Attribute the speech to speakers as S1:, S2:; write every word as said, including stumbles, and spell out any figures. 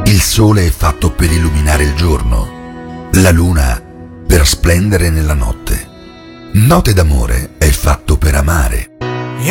S1: Il sole è fatto per illuminare il giorno, la luna per splendere nella notte. Note d'amore è fatto per amare.